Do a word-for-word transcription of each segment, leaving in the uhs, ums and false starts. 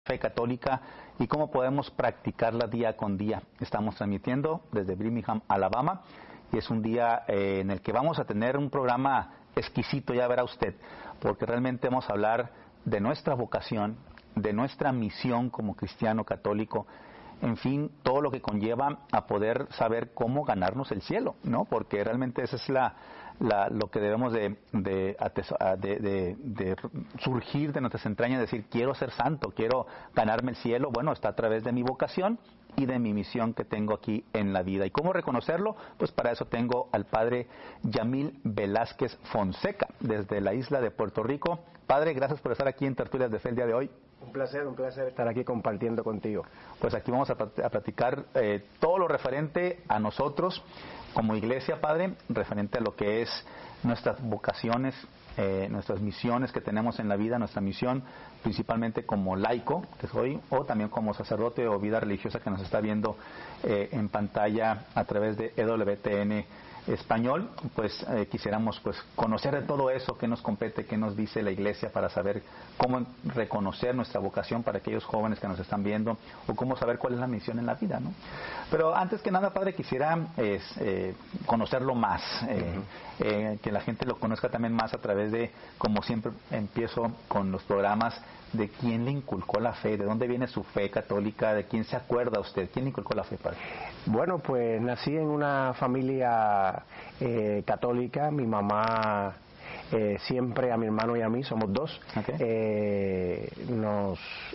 fe católica y cómo podemos practicarla día con día. Estamos transmitiendo desde Birmingham, Alabama, y es un día eh, en el que vamos a tener un programa exquisito, ya verá usted, porque realmente vamos a hablar de nuestra vocación, de nuestra misión como cristiano católico, en fin, todo lo que conlleva a poder saber cómo ganarnos el cielo, ¿no? Porque realmente esa es la, la lo que debemos de, de, de, de, de surgir de nuestras entrañas, decir, quiero ser santo, quiero ganarme el cielo. Bueno, está a través de mi vocación y de mi misión que tengo aquí en la vida. ¿Y cómo reconocerlo? Pues para eso tengo al padre Yamil Velázquez Fonseca, desde la isla de Puerto Rico. Padre, gracias por estar aquí en Tertulias de Fe el día de hoy. Un placer, un placer estar aquí compartiendo contigo. Pues aquí vamos a, a platicar eh, todo lo referente a nosotros como iglesia, Padre, referente a lo que es nuestras vocaciones, eh, nuestras misiones que tenemos en la vida, nuestra misión principalmente como laico, que soy, o también como sacerdote o vida religiosa que nos está viendo eh, en pantalla a través de E W T N Español. Pues eh, quisiéramos pues conocer de todo eso, qué nos compete, qué nos dice la iglesia, para saber cómo reconocer nuestra vocación para aquellos jóvenes que nos están viendo, o cómo saber cuál es la misión en la vida, ¿no? Pero antes que nada, Padre, quisiera eh, eh, conocerlo más, eh, uh-huh. eh, que la gente lo conozca también más a través de, como siempre empiezo con los programas, de quién le inculcó la fe, de dónde viene su fe católica, de quién se acuerda usted, quién le inculcó la fe, Padre. Bueno, pues nací en una familia eh, católica. Mi mamá eh, siempre, a mi hermano y a mí, somos dos, okay. eh, nos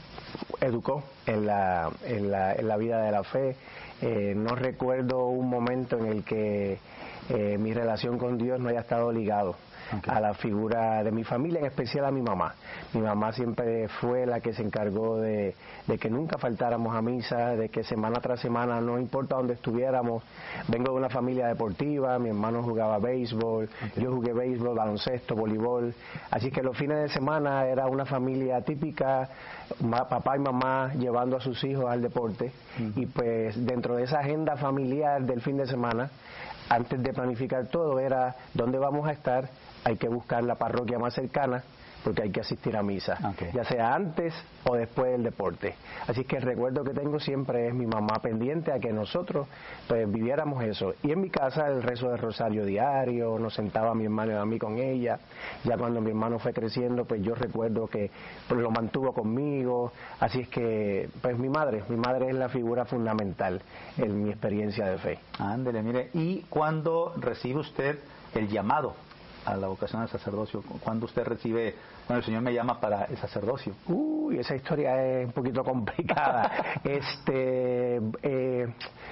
educó en la, en la, en la vida de la fe. Eh, no recuerdo un momento en el que eh, mi relación con Dios no haya estado ligado Okay. a la figura de mi familia, en especial a mi mamá. Mi mamá siempre fue la que se encargó de, de que nunca faltáramos a misa, de que semana tras semana, no importa dónde estuviéramos. Vengo de una familia deportiva, mi hermano jugaba béisbol, okay. yo jugué béisbol, baloncesto, voleibol, así que los fines de semana era una familia típica, papá y mamá llevando a sus hijos al deporte, uh-huh. y pues dentro de esa agenda familiar del fin de semana, antes de planificar todo, era dónde vamos a estar. Hay que buscar la parroquia más cercana porque hay que asistir a misa, okay. ya sea antes o después del deporte. Así que el recuerdo que tengo siempre es mi mamá pendiente a que nosotros pues viviéramos eso. Y en mi casa el rezo del rosario diario, nos sentaba mi hermano y a mí con ella. Ya cuando mi hermano fue creciendo, pues yo recuerdo que pues, lo mantuvo conmigo. Así es que pues mi madre, mi madre es la figura fundamental en mi experiencia de fe. Ándele, mire, ¿y cuándo recibe usted el llamado a la vocación al sacerdocio? ¿Cuándo usted recibe, cuando el Señor me llama para el sacerdocio? Uy, esa historia es un poquito complicada. este eh,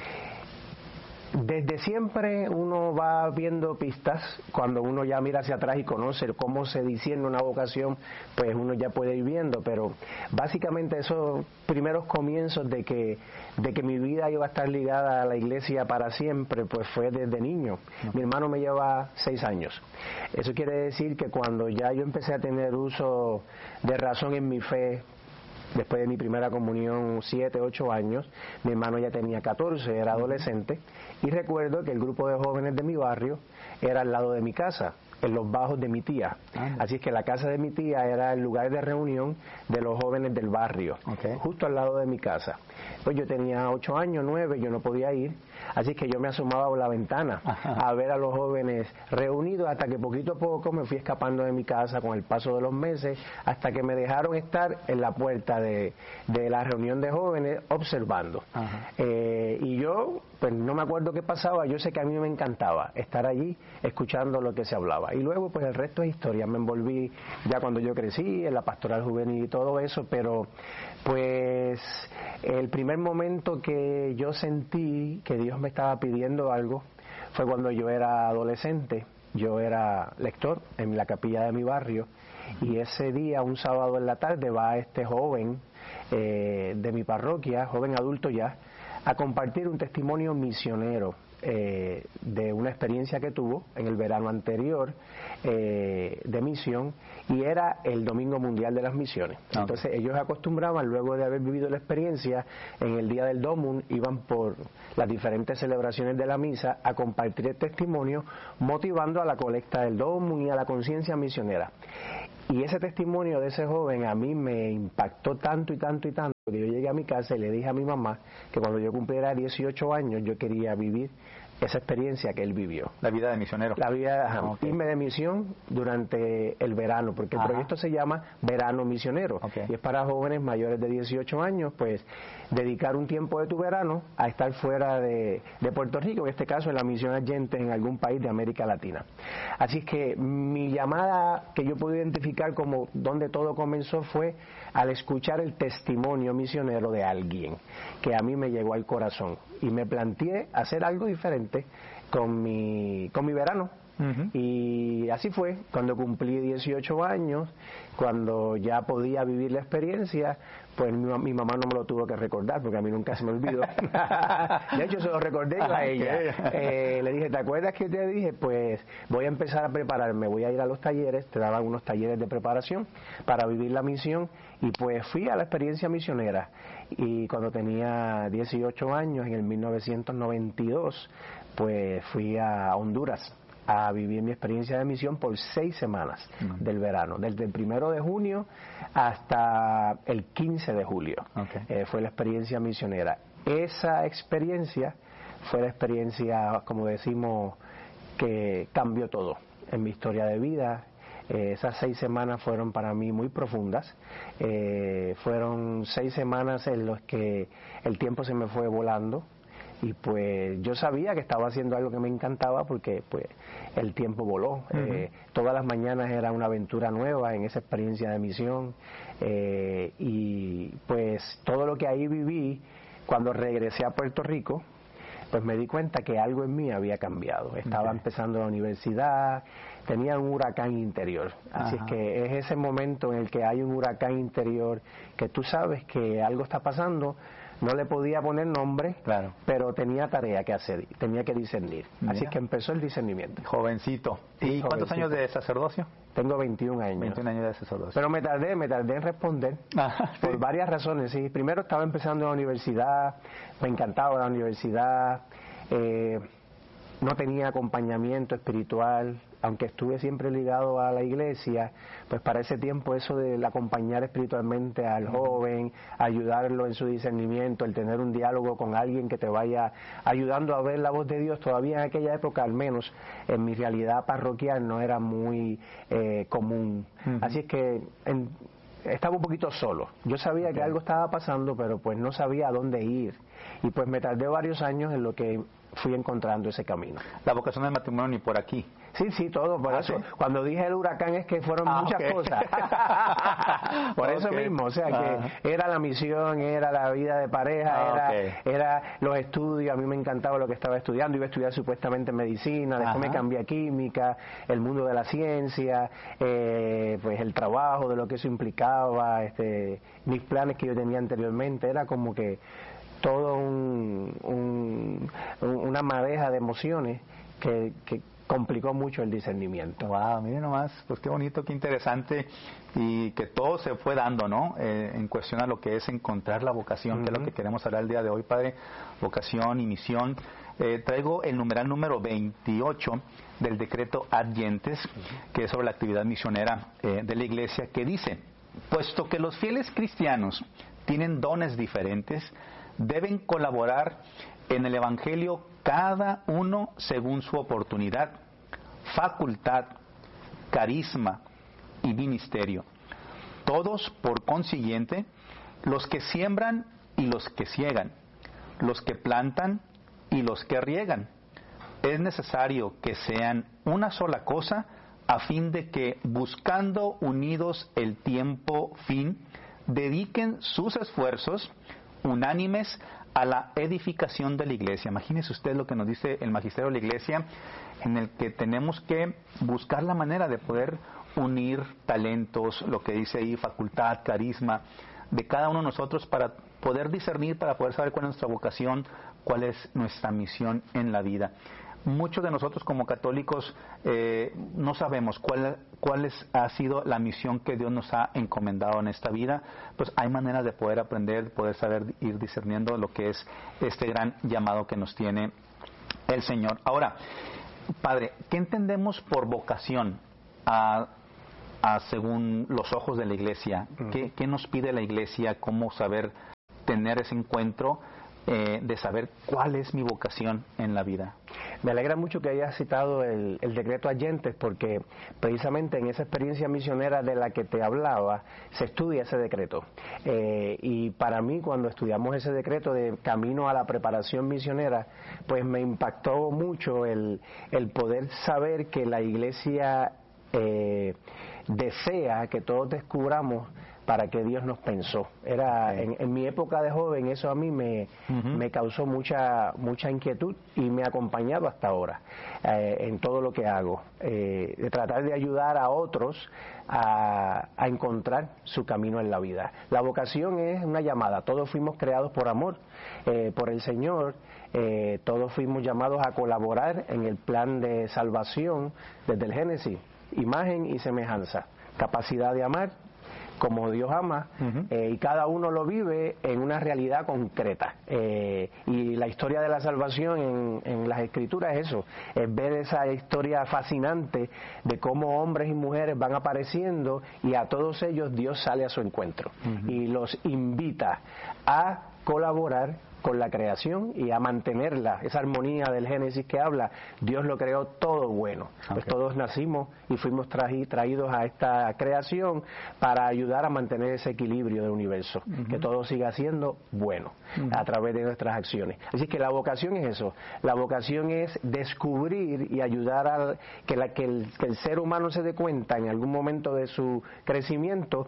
Desde siempre uno va viendo pistas. Cuando uno ya mira hacia atrás y conoce cómo se discierne una vocación, pues uno ya puede ir viendo. Pero básicamente esos primeros comienzos de que de que mi vida iba a estar ligada a la iglesia para siempre, pues fue desde niño. Mi hermano me lleva seis años. Eso quiere decir que cuando ya yo empecé a tener uso de razón en mi fe, después de mi primera comunión, siete, ocho años, mi hermano ya tenía catorce, era adolescente, y recuerdo que el grupo de jóvenes de mi barrio era al lado de mi casa, en los bajos de mi tía. Ah, así es que la casa de mi tía era el lugar de reunión de los jóvenes del barrio, okay. justo al lado de mi casa. Pues yo tenía ocho años, nueve, yo no podía ir, así es que yo me asomaba por la ventana Ajá. a ver a los jóvenes reunidos, hasta que poquito a poco me fui escapando de mi casa con el paso de los meses, hasta que me dejaron estar en la puerta de, de la reunión de jóvenes observando. Eh, y yo, pues no me acuerdo qué pasaba, yo sé que a mí me encantaba estar allí escuchando lo que se hablaba. Y luego pues el resto es historia. Me envolví ya cuando yo crecí en la pastoral juvenil y todo eso, pero pues el primer momento que yo sentí que Dios me estaba pidiendo algo fue cuando yo era adolescente. Yo era lector en la capilla de mi barrio, y ese día, un sábado en la tarde, va este joven eh, de mi parroquia, joven adulto ya, a compartir un testimonio misionero eh, de una experiencia que tuvo en el verano anterior eh, de misión, y era el Domingo Mundial de las Misiones. Okay. Entonces ellos acostumbraban, luego de haber vivido la experiencia, en el día del Domum iban por las diferentes celebraciones de la misa a compartir el testimonio, motivando a la colecta del Domum y a la conciencia misionera. Y ese testimonio de ese joven a mí me impactó tanto y tanto y tanto que yo llegué a mi casa y le dije a mi mamá que cuando yo cumpliera dieciocho años yo quería vivir esa experiencia que él vivió. La vida de misionero. La vida, ajá, Okay. irme de misión durante el verano, porque el Ajá. proyecto se llama Verano Misionero, Okay. y es para jóvenes mayores de dieciocho años, pues dedicar un tiempo de tu verano a estar fuera de, de Puerto Rico, en este caso en la misión Argentes en algún país de América Latina. Así es que mi llamada que yo puedo identificar como donde todo comenzó fue al escuchar el testimonio misionero de alguien que a mí me llegó al corazón y me planteé hacer algo diferente con mi, con mi verano. Uh-huh. Y así fue, cuando cumplí dieciocho años, cuando ya podía vivir la experiencia, pues mi, mi mamá no me lo tuvo que recordar, porque a mí nunca se me olvidó. De hecho, se lo recordé yo a ella. Eh, le dije, ¿te acuerdas que te dije? Pues voy a empezar a prepararme, voy a ir a los talleres, te daban unos talleres de preparación para vivir la misión, y pues fui a la experiencia misionera. Y cuando tenía dieciocho años, en el mil novecientos noventa y dos, pues fui a Honduras a vivir mi experiencia de misión por seis semanas uh-huh. del verano, desde el primero de junio hasta el quince de julio. Okay. Eh, fue la experiencia misionera. Esa experiencia fue la experiencia, como decimos, que cambió todo en mi historia de vida. Eh, esas seis semanas fueron para mí muy profundas. Eh, fueron seis semanas en las que el tiempo se me fue volando. Y pues yo sabía que estaba haciendo algo que me encantaba porque pues el tiempo voló. Uh-huh. Eh, todas las mañanas era una aventura nueva en esa experiencia de misión. Eh, y pues todo lo que ahí viví, cuando regresé a Puerto Rico, pues me di cuenta que algo en mí había cambiado. Estaba okay. empezando la universidad, tenía un huracán interior. Así Ajá. es que es ese momento en el que hay un huracán interior que tú sabes que algo está pasando. No le podía poner nombre, claro. pero tenía tarea que hacer, tenía que discernir. Mira. Así que empezó el discernimiento. Jovencito. ¿Y Jovencito. cuántos años de sacerdocio? Tengo veintiún años. veintiún años de sacerdocio. Pero me tardé, me tardé en responder Ajá, por sí. varias razones. Sí. Primero estaba empezando la universidad, me encantaba la universidad, eh, no tenía acompañamiento espiritual, aunque estuve siempre ligado a la iglesia, pues para ese tiempo eso de acompañar espiritualmente al joven, ayudarlo en su discernimiento, el tener un diálogo con alguien que te vaya ayudando a ver la voz de Dios, todavía en aquella época, al menos en mi realidad parroquial, no era muy eh, común. Uh-huh. Así es que en, estaba un poquito solo. Yo sabía okay. que algo estaba pasando, pero pues no sabía a dónde ir. Y pues me tardé varios años en lo que fui encontrando ese camino. La vocación del matrimonio ni por aquí. Sí, sí, todo, por ah, eso. ¿Sí? Cuando dije el huracán es que fueron ah, muchas okay. cosas. por okay. eso mismo, o sea, ah. que era la misión, era la vida de pareja, ah, era, okay. era los estudios, a mí me encantaba lo que estaba estudiando, iba a estudiar supuestamente medicina, después Ajá. me cambié a química, el mundo de la ciencia, eh, pues el trabajo, de lo que eso implicaba, este, mis planes que yo tenía anteriormente, era como que todo un, un, una madeja de emociones que, que complicó mucho el discernimiento. Wow, miren nomás, pues qué bonito, qué interesante, y que todo se fue dando, ¿no? Eh, en cuestión a lo que es encontrar la vocación, uh-huh. que es lo que queremos hablar el día de hoy, Padre, vocación y misión. Eh, traigo el numeral número veintiocho del decreto Argentes, uh-huh. que es sobre la actividad misionera eh, de la Iglesia, que dice: puesto que los fieles cristianos tienen dones diferentes, deben colaborar en el Evangelio cada uno según su oportunidad, facultad, carisma y ministerio. Todos, por consiguiente, los que siembran y los que ciegan, los que plantan y los que riegan. Es necesario que sean una sola cosa, a fin de que, buscando unidos el tiempo fin, dediquen sus esfuerzos unánimes a la edificación de la Iglesia. Imagínese usted lo que nos dice el magisterio de la Iglesia, en el que tenemos que buscar la manera de poder unir talentos, lo que dice ahí, facultad, carisma, de cada uno de nosotros para poder discernir, para poder saber cuál es nuestra vocación, cuál es nuestra misión en la vida. Muchos de nosotros como católicos eh, no sabemos cuál, cuál es, ha sido la misión que Dios nos ha encomendado en esta vida. Pues hay maneras de poder aprender, poder saber ir discerniendo lo que es este gran llamado que nos tiene el Señor. Ahora, Padre, ¿qué entendemos por vocación? Ah, a según los ojos de la iglesia? Uh-huh. ¿Qué, ¿Qué nos pide la iglesia? ¿Cómo saber tener ese encuentro eh, de saber cuál es mi vocación en la vida? Me alegra mucho que hayas citado el, el decreto Ayentes, porque precisamente en esa experiencia misionera de la que te hablaba se estudia ese decreto, eh, y para mí, cuando estudiamos ese decreto de camino a la preparación misionera, pues me impactó mucho el, el poder saber que la iglesia eh, desea que todos descubramos para que Dios nos pensó. Era en, en mi época de joven, eso a mí me, uh-huh. me causó mucha mucha inquietud y me ha acompañado hasta ahora eh, en todo lo que hago, eh, de tratar de ayudar a otros a, a encontrar su camino en la vida. La vocación es una llamada. Todos fuimos creados por amor, eh, por el Señor. Eh, todos fuimos llamados a colaborar en el plan de salvación desde el Génesis. Imagen y semejanza, capacidad de amar como Dios ama, uh-huh. eh, y cada uno lo vive en una realidad concreta, eh, y la historia de la salvación en, en las Escrituras es eso, es ver esa historia fascinante de cómo hombres y mujeres van apareciendo y a todos ellos Dios sale a su encuentro, uh-huh. y los invita a colaborar con la creación y a mantenerla, esa armonía del Génesis que habla. Dios lo creó todo bueno, okay. Pues todos nacimos y fuimos traji, traídos a esta creación para ayudar a mantener ese equilibrio del universo, uh-huh. que todo siga siendo bueno, uh-huh. a través de nuestras acciones. Así que la vocación es eso, la vocación es descubrir y ayudar a que, la, que, el, que el ser humano se dé cuenta en algún momento de su crecimiento: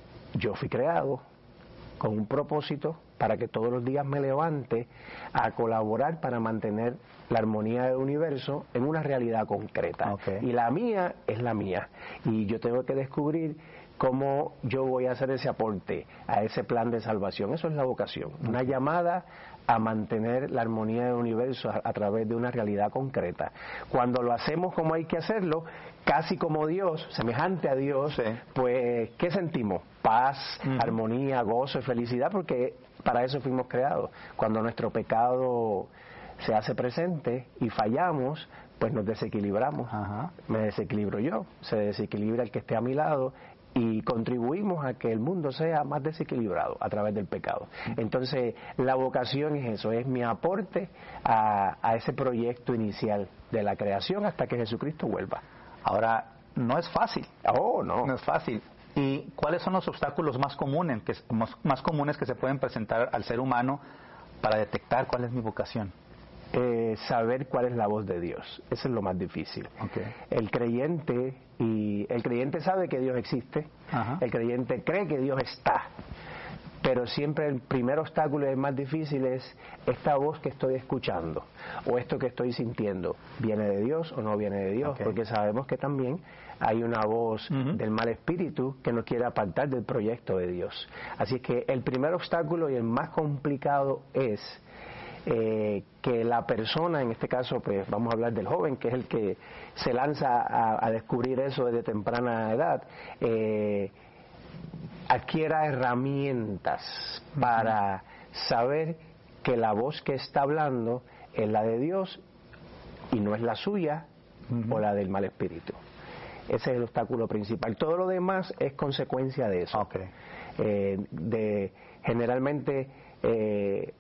yo fui creado con un propósito para que todos los días me levante a colaborar para mantener la armonía del universo en una realidad concreta. Okay. Y la mía es la mía. Y yo tengo que descubrir cómo yo voy a hacer ese aporte a ese plan de salvación. Eso es la vocación. Okay. Una llamada a mantener la armonía del universo a, a través de una realidad concreta. Cuando lo hacemos como hay que hacerlo, casi como Dios, semejante a Dios, sí. Pues, ¿qué sentimos? Paz, uh-huh. armonía, gozo y felicidad, porque para eso fuimos creados. Cuando nuestro pecado se hace presente y fallamos, pues nos desequilibramos. Uh-huh. Me desequilibro yo, se desequilibra el que esté a mi lado, y contribuimos a que el mundo sea más desequilibrado a través del pecado. Entonces, la vocación es eso, es mi aporte a, a ese proyecto inicial de la creación hasta que Jesucristo vuelva. Ahora, no es fácil. Oh, no. No es fácil. ¿Y cuáles son los obstáculos más comunes que, más comunes que se pueden presentar al ser humano para detectar cuál es mi vocación? Eh, saber cuál es la voz de Dios. Eso es lo más difícil. Okay. El creyente y el creyente sabe que Dios existe. Ajá. El creyente cree que Dios está. Pero siempre el primer obstáculo y el más difícil es esta voz que estoy escuchando o esto que estoy sintiendo. ¿Viene de Dios o no viene de Dios? Okay. Porque sabemos que también hay una voz uh-huh. del mal espíritu que nos quiere apartar del proyecto de Dios. Así es que el primer obstáculo y el más complicado es Eh, que la persona, en este caso pues vamos a hablar del joven, que es el que se lanza a, a descubrir eso desde temprana edad, eh, adquiera herramientas uh-huh. para saber que la voz que está hablando es la de Dios y no es la suya uh-huh. o la del mal espíritu. Ese es el obstáculo principal. Todo lo demás es consecuencia de eso. Okay. Eh, de generalmente eh,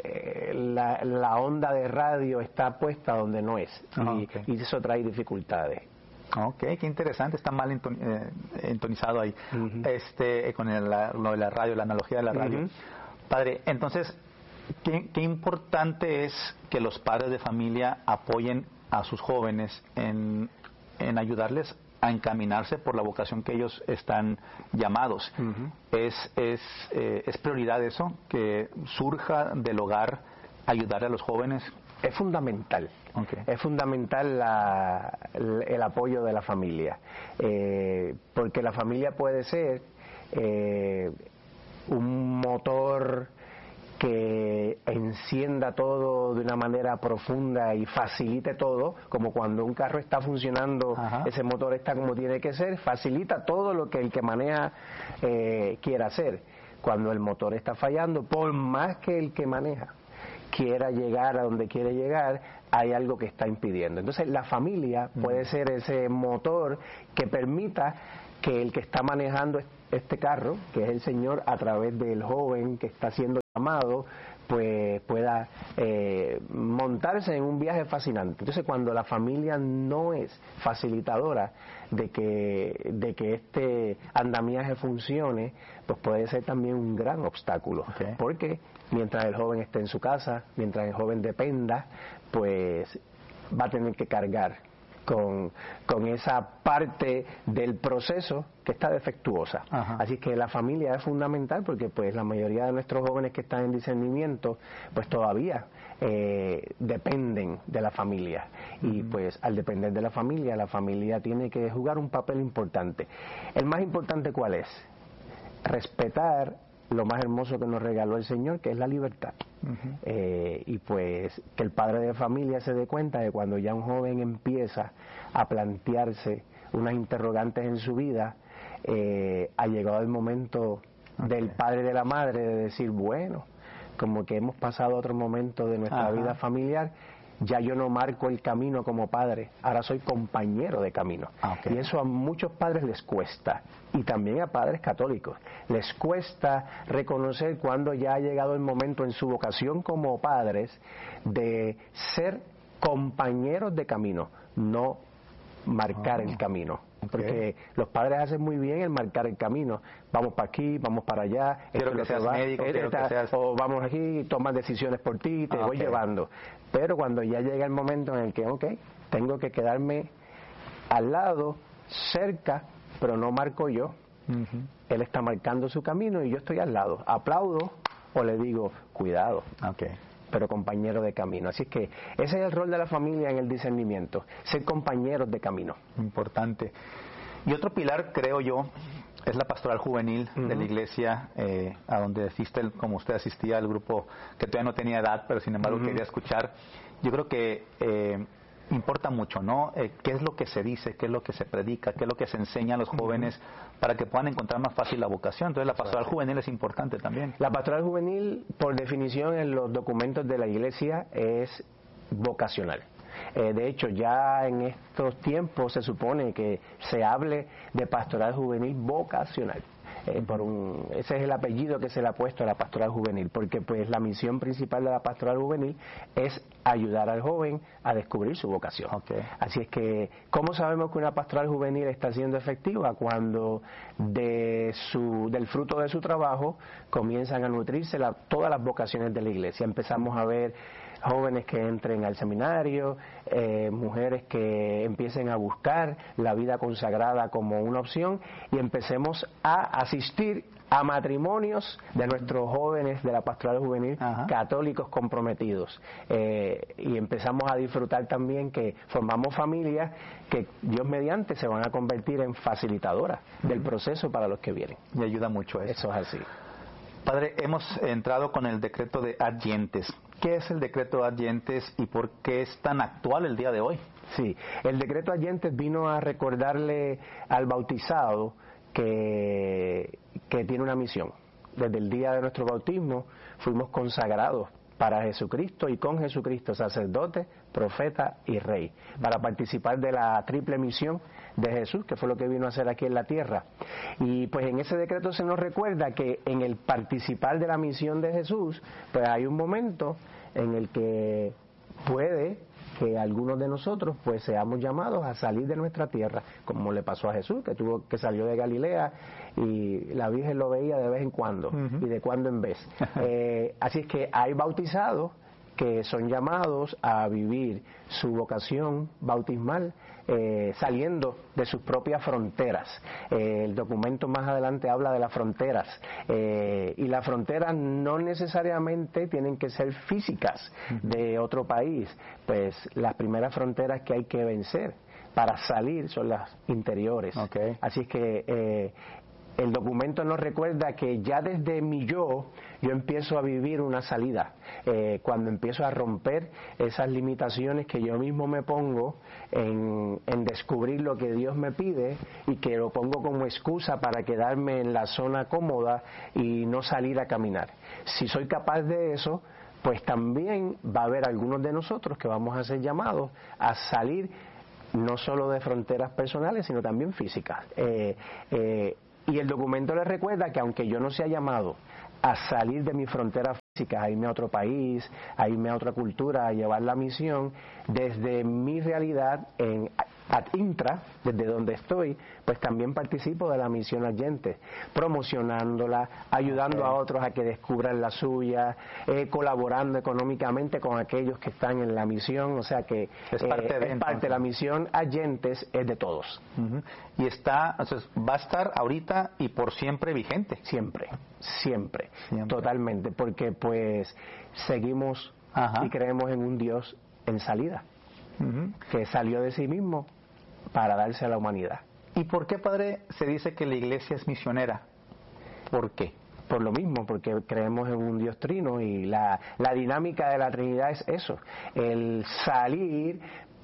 la, la onda de radio está puesta donde no es, oh, y, okay. y eso trae dificultades. Ok, qué interesante, está mal enton, eh, entonizado ahí, uh-huh. este con el, la, lo de la radio, la analogía de la radio. Uh-huh. Padre, entonces, ¿qué, qué importante es que los padres de familia apoyen a sus jóvenes en, en ayudarles a encaminarse por la vocación que ellos están llamados? Uh-huh. Es, es, eh, es prioridad eso, que surja del hogar ayudar a los jóvenes. Es fundamental, okay. es fundamental la, el, el apoyo de la familia, eh, porque la familia puede ser eh, un motor que encienda todo de una manera profunda y facilite todo, como cuando un carro está funcionando, ajá. ese motor está como tiene que ser, facilita todo lo que el que maneja eh, quiera hacer. Cuando el motor está fallando, por más que el que maneja quiera llegar a donde quiere llegar, hay algo que está impidiendo. Entonces la familia puede ser ese motor que permita que el que está manejando este carro, que es el Señor, a través del joven que está siendo llamado, pues pueda eh, montarse en un viaje fascinante. Entonces, cuando la familia no es facilitadora de que, de que este andamiaje funcione, pues puede ser también un gran obstáculo. Okay. Porque mientras el joven esté en su casa, mientras el joven dependa, pues va a tener que cargar con, con esa parte del proceso que está defectuosa. Ajá. Así que la familia es fundamental, porque pues la mayoría de nuestros jóvenes que están en discernimiento pues todavía eh, dependen de la familia. Uh-huh. Y pues al depender de la familia, la familia tiene que jugar un papel importante. El más importante, ¿cuál es? Respetar lo más hermoso que nos regaló el Señor, que es la libertad. Uh-huh. Eh, y pues que el padre de familia se dé cuenta de cuando ya un joven empieza a plantearse unas interrogantes en su vida, eh, ha llegado el momento okay. del padre y de la madre de decir, bueno, como que hemos pasado otro momento de nuestra Ajá. vida familiar, ya yo no marco el camino como padre, ahora soy compañero de camino. Okay. Y eso a muchos padres les cuesta, y también a padres católicos. Les cuesta reconocer cuando ya ha llegado el momento en su vocación como padres de ser compañeros de camino, no marcar oh. el camino. Okay. Porque los padres hacen muy bien el marcar el camino. Vamos para aquí, vamos para allá. Quiero que seas médico, quiero que seas... O vamos aquí, tomas decisiones por ti, te ah, voy okay. llevando. Pero cuando ya llega el momento en el que, ok, tengo que quedarme al lado, cerca, pero no marco yo. Uh-huh. Él está marcando su camino y yo estoy al lado. Aplaudo o le digo, cuidado. Okay. Pero compañero de camino. Así que ese es el rol de la familia en el discernimiento, ser compañeros de camino. Importante. Y otro pilar, creo yo, es la pastoral juvenil uh-huh. de la iglesia, eh, a donde asiste, como usted asistía al grupo que todavía no tenía edad, pero sin embargo uh-huh. quería escuchar. Yo creo que eh, importa mucho, ¿no? Eh, ¿Qué es lo que se dice? ¿Qué es lo que se predica? ¿Qué es lo que se enseña a los jóvenes uh-huh. para que puedan encontrar más fácil la vocación? Entonces la pastoral juvenil es importante también. La pastoral juvenil, por definición en los documentos de la iglesia, es vocacional. Eh, de hecho, ya en estos tiempos se supone que se hable de pastoral juvenil vocacional. Eh, por un, ese es el apellido que se le ha puesto a la pastoral juvenil, porque pues la misión principal de la pastoral juvenil es ayudar al joven a descubrir su vocación. Okay. Así es que, ¿cómo sabemos que una pastoral juvenil está siendo efectiva? Cuando de su, del fruto de su trabajo comienzan a nutrirse la, todas las vocaciones de la iglesia. Empezamos a ver jóvenes que entren al seminario, eh, mujeres que empiecen a buscar la vida consagrada como una opción, y empecemos a asistir a matrimonios de nuestros jóvenes de la pastoral juvenil Ajá. católicos comprometidos, eh, y empezamos a disfrutar también que formamos familias que Dios mediante se van a convertir en facilitadoras uh-huh. del proceso para los que vienen. Y ayuda mucho eso. Eso es así. Padre, hemos entrado con el decreto de adyentes. ¿Qué es el decreto de adyentes y por qué es tan actual el día de hoy? Sí, el decreto de adyentes vino a recordarle al bautizado que, que tiene una misión. Desde el día de nuestro bautismo fuimos consagrados para Jesucristo y con Jesucristo, sacerdote, profeta y rey, para participar de la triple misión de Jesús, que fue lo que vino a hacer aquí en la tierra. Y pues en ese decreto se nos recuerda que en el participar de la misión de Jesús, pues hay un momento en el que puede que algunos de nosotros pues seamos llamados a salir de nuestra tierra, como le pasó a Jesús, que tuvo que salió de Galilea y la Virgen lo veía de vez en cuando uh-huh. y de cuando en vez. eh, así es que hay bautizados que son llamados a vivir su vocación bautismal eh, saliendo de sus propias fronteras. Eh, el documento más adelante habla de las fronteras eh, y las fronteras no necesariamente tienen que ser físicas de otro país, pues las primeras fronteras que hay que vencer para salir son las interiores. Okay. Así es que eh, el documento nos recuerda que ya desde mi yo, yo empiezo a vivir una salida, eh, cuando empiezo a romper esas limitaciones que yo mismo me pongo en, en descubrir lo que Dios me pide y que lo pongo como excusa para quedarme en la zona cómoda y no salir a caminar. Si soy capaz de eso, pues también va a haber algunos de nosotros que vamos a ser llamados a salir no solo de fronteras personales, sino también físicas. Eh, eh, y el documento les recuerda que aunque yo no sea llamado a salir de mi frontera física, a irme a otro país, a irme a otra cultura, a llevar la misión, desde mi realidad en ad intra, desde donde estoy, pues también participo de la misión Adyentes, promocionándola, ayudando okay. a otros a que descubran la suya, eh, colaborando económicamente con aquellos que están en la misión, o sea que es parte, eh, de, es parte de la misión Adyentes, es de todos. Uh-huh. Y está, o sea, va a estar ahorita y por siempre vigente. Siempre, siempre, siempre. Totalmente, porque pues seguimos Ajá. y creemos en un Dios en salida, uh-huh. que salió de sí mismo para darse a la humanidad. ¿Y por qué, padre, se dice que la iglesia es misionera? ¿Por qué? Por lo mismo, porque creemos en un Dios trino y la, la dinámica de la Trinidad es eso, el salir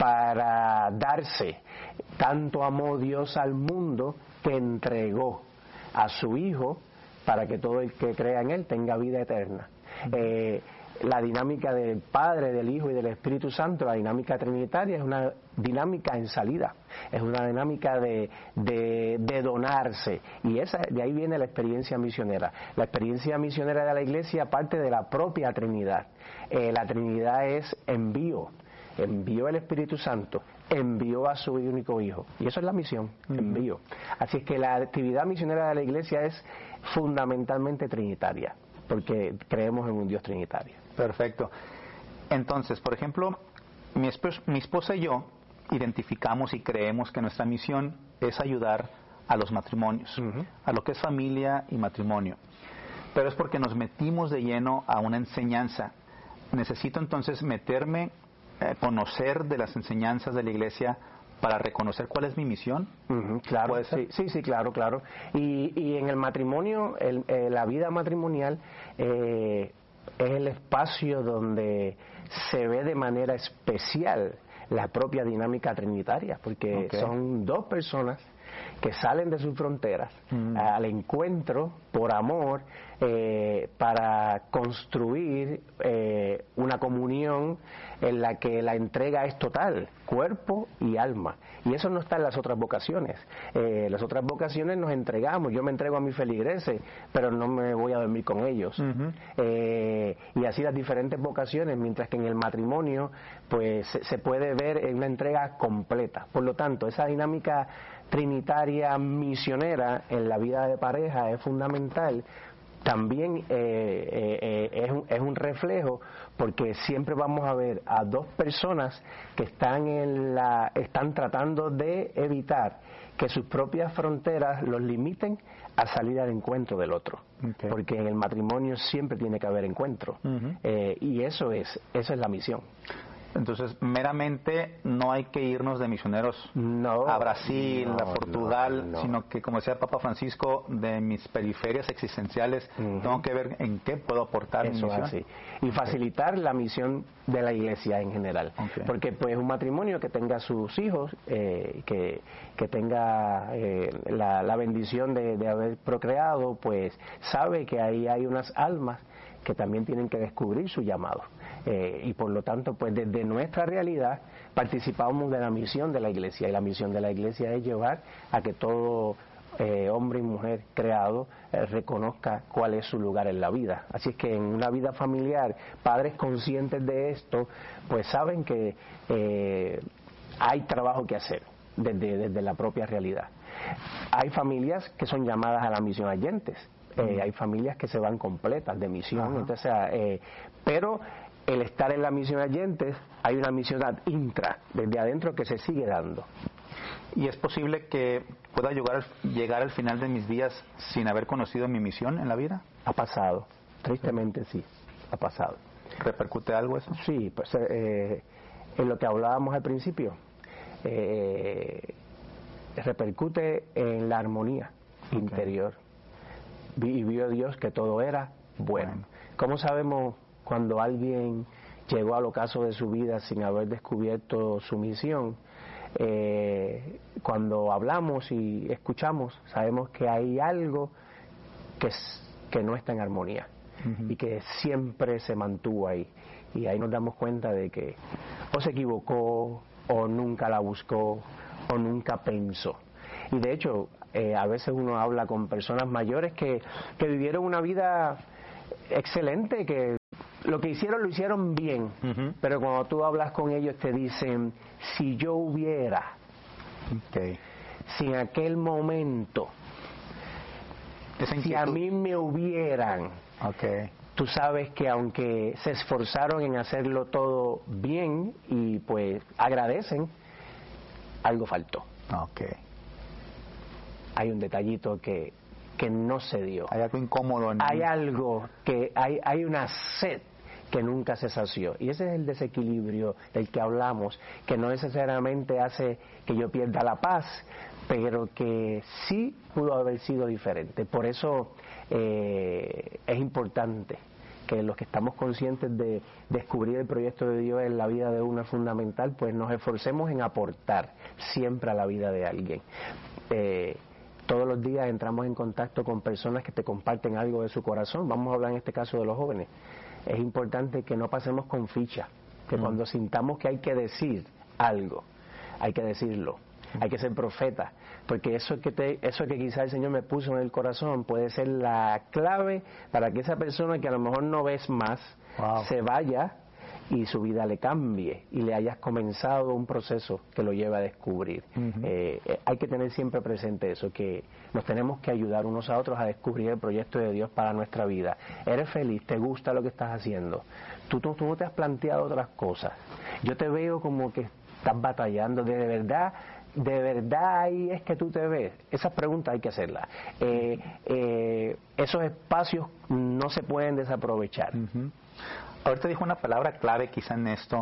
para darse. Tanto amó Dios al mundo que entregó a su Hijo para que todo el que crea en Él tenga vida eterna. Uh-huh. Eh, la dinámica del Padre, del Hijo y del Espíritu Santo, la dinámica trinitaria, es una dinámica en salida, es una dinámica de, de, de donarse, y esa, de ahí viene la experiencia misionera. La experiencia misionera de la Iglesia parte de la propia Trinidad. Eh, la Trinidad es envío, envió el Espíritu Santo, envió a su único Hijo, y eso es la misión, uh-huh. envío. Así es que la actividad misionera de la Iglesia es fundamentalmente trinitaria, porque creemos en un Dios trinitario. Perfecto. Entonces, por ejemplo, mi, esp- mi esposa y yo identificamos y creemos que nuestra misión es ayudar a los matrimonios, uh-huh. a lo que es familia y matrimonio. Pero es porque nos metimos de lleno a una enseñanza. Necesito entonces meterme, eh, conocer de las enseñanzas de la Iglesia para reconocer cuál es mi misión. Uh-huh, claro, ¿Puede ser? Sí, sí, sí, claro, claro. Y, y en el matrimonio, el, eh, la vida matrimonial eh, es el espacio donde se ve de manera especial la propia dinámica trinitaria, porque okay. son dos personas que salen de sus fronteras mm. al encuentro por amor eh, para construir eh, una comunión en la que la entrega es total, cuerpo y alma, y eso no está en las otras vocaciones. Eh, las otras vocaciones nos entregamos, yo me entrego a mis feligreses, pero no me voy a dormir con ellos, uh-huh. eh, y así las diferentes vocaciones, mientras que en el matrimonio pues se, se puede ver en una entrega completa. Por lo tanto, esa dinámica trinitaria misionera en la vida de pareja es fundamental. También eh, eh, es, un, es un reflejo, porque siempre vamos a ver a dos personas que están en la están tratando de evitar que sus propias fronteras los limiten a salir al encuentro del otro, okay. porque en el matrimonio siempre tiene que haber encuentro, uh-huh. eh, y eso es eso es la misión. Entonces, meramente no hay que irnos de misioneros no, a Brasil, no, a Portugal, no, no. sino que, como decía el Papa Francisco, de mis periferias existenciales, uh-huh. tengo que ver en qué puedo aportar Eso mi misión. Así. Y facilitar okay. la misión de la Iglesia en general. Okay. Porque pues un matrimonio que tenga sus hijos, eh, que, que tenga eh, la, la bendición de, de haber procreado, pues sabe que ahí hay unas almas que también tienen que descubrir su llamado. Eh, y por lo tanto, pues desde nuestra realidad participamos de la misión de la Iglesia, y la misión de la Iglesia es llevar a que todo eh, hombre y mujer creado eh, reconozca cuál es su lugar en la vida. Así es que en una vida familiar, padres conscientes de esto, pues saben que eh, hay trabajo que hacer desde, desde la propia realidad. Hay familias que son llamadas a la misión Adyentes. Eh, hay familias que se van completas de misión, entonces, eh, pero el estar en la misión Adyentes, hay una misión ad intra, desde adentro, que se sigue dando. ¿Y es posible que pueda llegar al, llegar al final de mis días sin haber conocido mi misión en la vida? Ha pasado, tristemente sí, ha pasado. ¿Repercute algo eso? Sí, pues eh, en lo que hablábamos al principio, eh, repercute en la armonía okay. interior. Y vio Dios que todo era bueno. bueno. ¿Cómo sabemos cuando alguien llegó al ocaso de su vida sin haber descubierto su misión? Eh, cuando hablamos y escuchamos, sabemos que hay algo que, que no está en armonía uh-huh. y que siempre se mantuvo ahí. Y ahí nos damos cuenta de que o se equivocó, o nunca la buscó o nunca pensó. Y de hecho, eh, a veces uno habla con personas mayores que, que vivieron una vida excelente, que lo que hicieron lo hicieron bien, uh-huh. pero cuando tú hablas con ellos te dicen, si yo hubiera, okay. si en aquel momento, si a mí me hubieran, okay. tú sabes que aunque se esforzaron en hacerlo todo bien y pues agradecen, algo faltó. Okay. Hay un detallito que, que no se dio. Hay algo incómodo. En hay algo que, hay, hay una sed que nunca se sació. Y ese es el desequilibrio del que hablamos, que no necesariamente hace que yo pierda la paz, pero que sí pudo haber sido diferente. Por eso eh, es importante que los que estamos conscientes de descubrir el proyecto de Dios en la vida de uno es fundamental, pues nos esforcemos en aportar siempre a la vida de alguien. Eh, todos los días entramos en contacto con personas que te comparten algo de su corazón. Vamos a hablar en este caso de los jóvenes. Es importante que no pasemos con ficha, que mm. cuando sintamos que hay que decir algo, hay que decirlo. Hay que ser profeta, porque eso que te, eso que quizás el Señor me puso en el corazón puede ser la clave para que esa persona que a lo mejor no ves más, wow. se vaya y su vida le cambie y le hayas comenzado un proceso que lo lleve a descubrir. Uh-huh. eh, eh, hay que tener siempre presente eso, que nos tenemos que ayudar unos a otros a descubrir el proyecto de Dios para nuestra vida. Eres feliz, te gusta lo que estás haciendo, tú, tú, tú no te has planteado otras cosas. Yo te veo como que estás batallando, de verdad. ¿De verdad ahí es que tú te ves? Esas preguntas hay que hacerlas. Eh, eh, esos espacios no se pueden desaprovechar. Uh-huh. Ahorita dijo una palabra clave quizá en esto.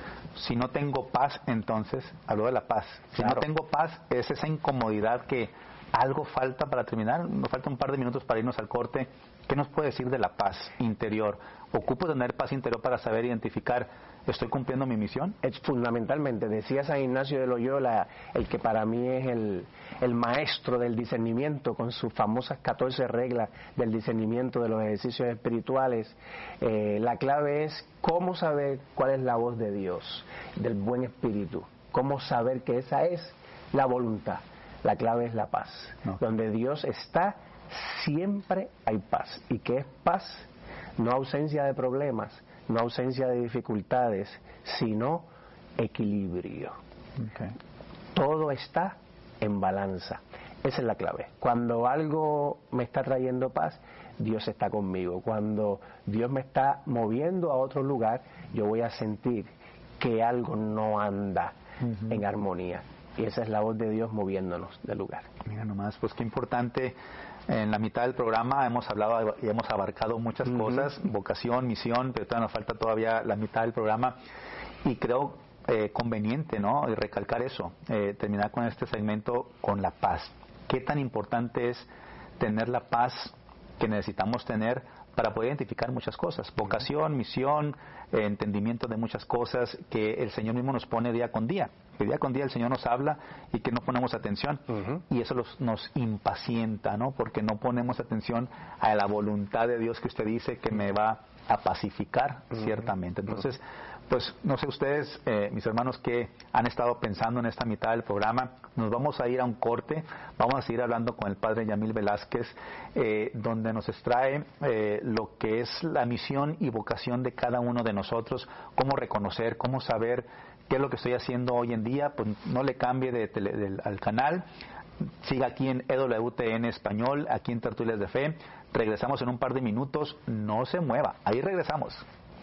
Si no tengo paz, entonces, habló de la paz. Si claro. no tengo paz, es esa incomodidad que algo falta para terminar. Nos falta un par de minutos para irnos al corte. ¿Qué nos puede decir de la paz interior? ¿Ocupo tener paz interior para saber identificar, estoy cumpliendo mi misión? Es fundamentalmente, decía San Ignacio de Loyola, el que para mí es el, el maestro del discernimiento, con sus famosas catorce reglas del discernimiento de los ejercicios espirituales. Eh, la clave es cómo saber cuál es la voz de Dios, del buen espíritu, cómo saber que esa es la voluntad. La clave es la paz. No. Donde Dios está, siempre hay paz. ¿Y qué es paz? No ausencia de problemas, no ausencia de dificultades, sino equilibrio. Okay. Todo está en balanza. Esa es la clave. Cuando algo me está trayendo paz, Dios está conmigo. Cuando Dios me está moviendo a otro lugar, yo voy a sentir que algo no anda uh-huh. en armonía. Y esa es la voz de Dios moviéndonos del lugar. Mira nomás, pues qué importante. En la mitad del programa hemos hablado y hemos abarcado muchas uh-huh. cosas, vocación, misión, pero todavía nos falta todavía la mitad del programa. Y creo eh, conveniente, ¿no?, y recalcar eso, eh, terminar con este segmento con la paz. ¿Qué tan importante es tener la paz que necesitamos tener para poder identificar muchas cosas? Vocación, misión, eh, entendimiento de muchas cosas que el Señor mismo nos pone día con día. Que día con día el Señor nos habla y que no ponemos atención. Uh-huh. Y eso los, nos impacienta, ¿no? Porque no ponemos atención a la voluntad de Dios que usted dice que me va a pacificar, uh-huh. ciertamente. Entonces, pues no sé ustedes, eh, mis hermanos, que han estado pensando en esta mitad del programa. Nos vamos a ir a un corte, vamos a seguir hablando con el padre Yamil Velázquez, eh, donde nos extrae eh, lo que es la misión y vocación de cada uno de nosotros, cómo reconocer, cómo saber qué es lo que estoy haciendo hoy en día. Pues no le cambie de tele, de, al canal, siga aquí en E W T N Español, aquí en Tertulias de Fe. Regresamos en un par de minutos, no se mueva, ahí regresamos.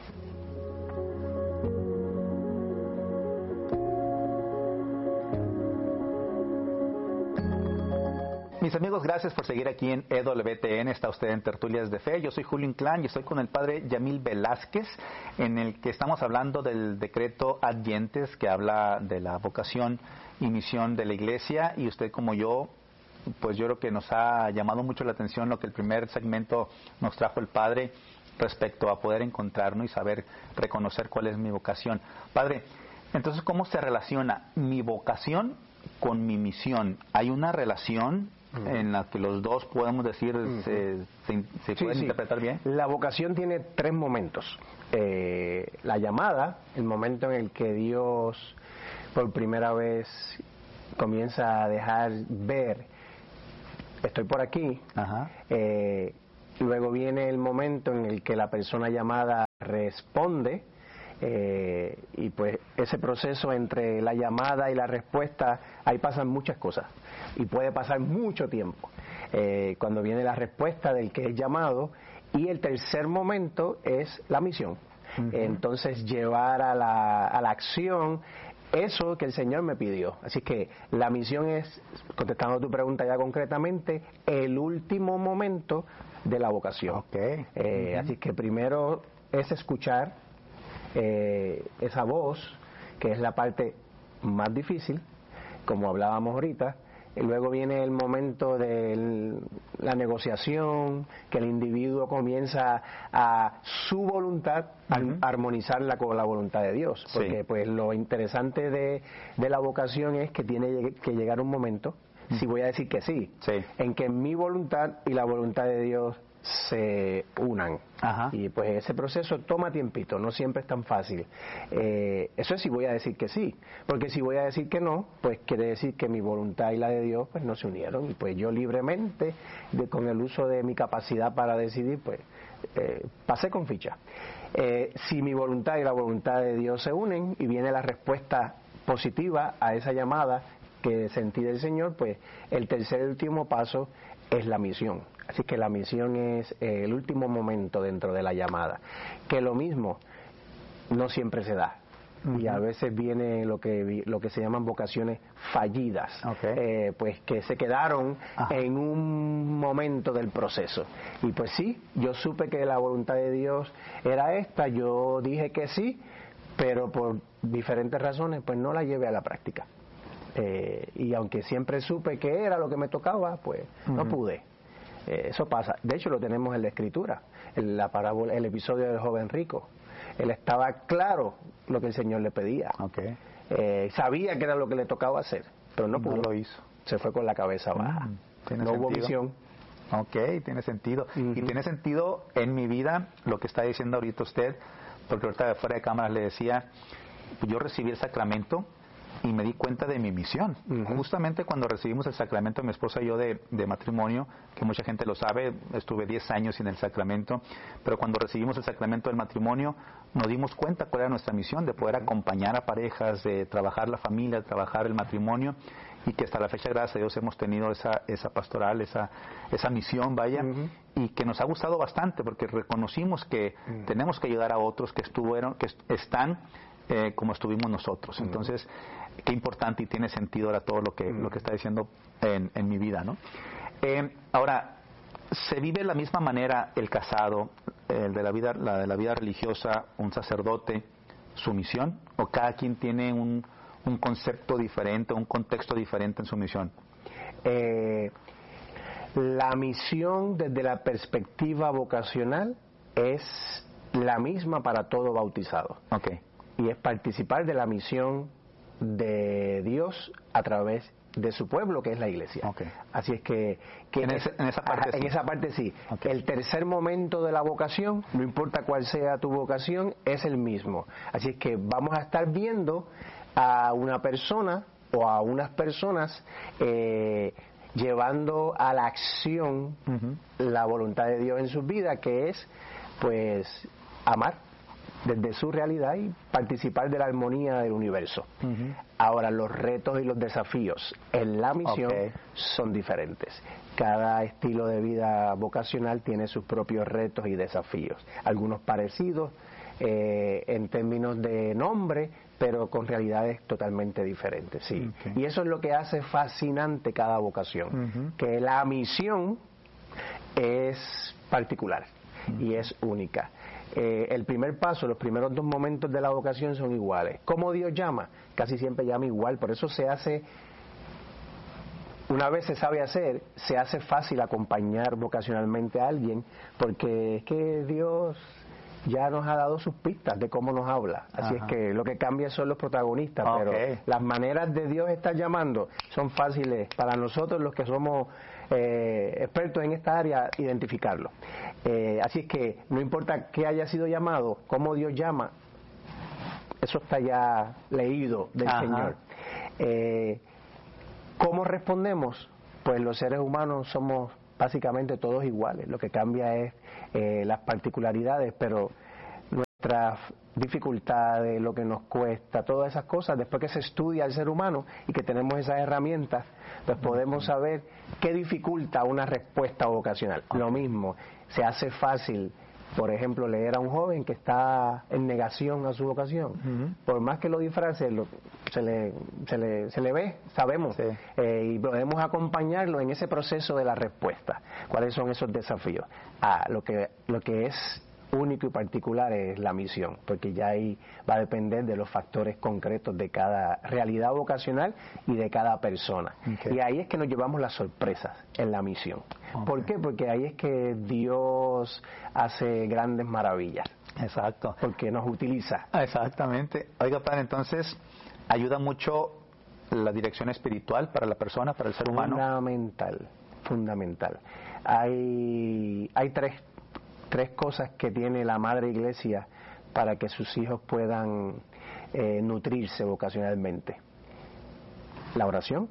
Mis amigos, gracias por seguir aquí en E W T N. Está usted en Tertulias de Fe. Yo soy Julio Inclán y estoy con el padre Yamil Velázquez, en el que estamos hablando del decreto Ad Gentes, que habla de la vocación y misión de la iglesia. Y usted, como yo, pues yo creo que nos ha llamado mucho la atención lo que el primer segmento nos trajo el padre respecto a poder encontrarnos y saber reconocer cuál es mi vocación. Padre, entonces, ¿cómo se relaciona mi vocación con mi misión? ¿Hay una relación uh-huh. en la que los dos podemos decir uh-huh. se, se, se sí, pueden sí. interpretar bien? La vocación tiene tres momentos. Eh, la llamada, el momento en el que Dios por primera vez comienza a dejar ver, estoy por aquí, Ajá. Eh, luego viene el momento en el que la persona llamada responde, eh, y pues ese proceso entre la llamada y la respuesta, ahí pasan muchas cosas y puede pasar mucho tiempo. Eh, cuando viene la respuesta del que es llamado, y el tercer momento es la misión. Uh-huh. Entonces llevar a la, a la acción eso que el Señor me pidió. Así que la misión es, contestando tu pregunta ya concretamente, el último momento de la vocación. Okay. Eh, uh-huh. Así que primero es escuchar eh, esa voz, que es la parte más difícil, como hablábamos ahorita. Y luego viene el momento de la negociación, que el individuo comienza a su voluntad a uh-huh. armonizarla con la voluntad de Dios. Porque sí. pues lo interesante de, de la vocación es que tiene que llegar un momento, uh-huh. si voy a decir que sí, sí, en que mi voluntad y la voluntad de Dios se unan. Ajá. Y pues ese proceso toma tiempito, no siempre es tan fácil. Eh, eso es si voy a decir que sí, porque si voy a decir que no, pues quiere decir que mi voluntad y la de Dios pues no se unieron, y pues yo libremente, de, con el uso de mi capacidad para decidir, pues eh, pasé con ficha. Eh, si mi voluntad y la voluntad de Dios se unen y viene la respuesta positiva a esa llamada que sentí del Señor, pues el tercer y último paso es la misión. Así que la misión es eh, el último momento dentro de la llamada, que lo mismo no siempre se da. Uh-huh. Y a veces viene lo que lo que se llaman vocaciones fallidas, okay. eh, pues que se quedaron Ajá. en un momento del proceso. Y pues sí, yo supe que la voluntad de Dios era esta, yo dije que sí, pero por diferentes razones pues no la llevé a la práctica. Eh, y aunque siempre supe que era lo que me tocaba, pues uh-huh. no pude. Eh, eso pasa. De hecho, lo tenemos en la Escritura, en la parábola, el episodio del joven rico. Él estaba claro lo que el Señor le pedía. Okay. Eh, sabía que era lo que le tocaba hacer, pero no pudo. No lo hizo. Se fue con la cabeza baja. Mm, ¿tiene no sentido? Hubo visión. Ok, tiene sentido. Uh-huh. Y tiene sentido en mi vida lo que está diciendo ahorita usted, porque ahorita de fuera de cámaras le decía, yo recibí el sacramento y me di cuenta de mi misión. Uh-huh. Justamente cuando recibimos el sacramento, mi esposa y yo, de, de matrimonio, que mucha gente lo sabe, estuve diez años sin el sacramento, pero cuando recibimos el sacramento del matrimonio, nos dimos cuenta cuál era nuestra misión, de poder acompañar a parejas, de trabajar la familia, de trabajar el matrimonio, y que hasta la fecha, gracias a Dios, hemos tenido esa, esa pastoral, esa, esa misión, vaya, uh-huh. y que nos ha gustado bastante, porque reconocimos que uh-huh. tenemos que ayudar a otros que estuvieron, que est- están Eh, como estuvimos nosotros. Entonces, qué importante y tiene sentido ahora todo lo que lo que está diciendo en, en mi vida, ¿no? Eh, ahora, ¿se vive de la misma manera el casado, el de la vida, la de la vida religiosa, un sacerdote, su misión? ¿O cada quien tiene un, un concepto diferente, un contexto diferente en su misión? Eh, la misión desde la perspectiva vocacional es la misma para todo bautizado. Okay. Y es participar de la misión de Dios a través de su pueblo, que es la iglesia. Okay. Así es que, que en, ese, en esa parte ajá, sí. En esa parte sí. Okay. El tercer momento de la vocación, no importa cuál sea tu vocación, es el mismo. Así es que vamos a estar viendo a una persona o a unas personas eh, llevando a la acción uh-huh. la voluntad de Dios en su vida, que es pues amar desde su realidad y participar de la armonía del universo. Uh-huh. Ahora, los retos y los desafíos en la misión okay. son diferentes. Cada estilo de vida vocacional tiene sus propios retos y desafíos. Algunos parecidos eh, en términos de nombre, pero con realidades totalmente diferentes. Sí. Okay. Y eso es lo que hace fascinante cada vocación, uh-huh. que la misión es particular uh-huh. y es única. Eh, el primer paso, los primeros dos momentos de la vocación son iguales. ¿Cómo Dios llama? Casi siempre llama igual, por eso se hace, una vez se sabe hacer, se hace fácil acompañar vocacionalmente a alguien, porque es que Dios ya nos ha dado sus pistas de cómo nos habla. Así Ajá. es que lo que cambia son los protagonistas, okay. pero las maneras de Dios estar llamando son fáciles para nosotros los que somos eh, expertos en esta área, identificarlo. Eh, así es que no importa qué haya sido llamado, cómo Dios llama, eso está ya leído del Ajá. Señor. Eh, ¿Cómo respondemos? Pues los seres humanos somos básicamente todos iguales, lo que cambia es eh, las particularidades, pero nuestras dificultades, lo que nos cuesta, todas esas cosas, después que se estudia al ser humano y que tenemos esas herramientas, pues podemos saber qué dificulta una respuesta vocacional. Lo mismo, se hace fácil, por ejemplo, leer a un joven que está en negación a su vocación. Uh-huh. Por más que lo disfrace, lo, se, le, se, le, se le ve, sabemos, sí. eh, y podemos acompañarlo en ese proceso de la respuesta. ¿Cuáles son esos desafíos? Ah, lo que, lo que es único y particular es la misión, porque ya ahí va a depender de los factores concretos de cada realidad vocacional y de cada persona. Okay. Y ahí es que nos llevamos las sorpresas en la misión. Okay. ¿Por qué? Porque ahí es que Dios hace grandes maravillas. Exacto. Porque nos utiliza. Exactamente. Oiga, padre, entonces ayuda mucho la dirección espiritual para la persona, para el ser humano. Fundamental, fundamental. Hay, hay tres tres cosas que tiene la Madre Iglesia para que sus hijos puedan eh, nutrirse vocacionalmente: la oración,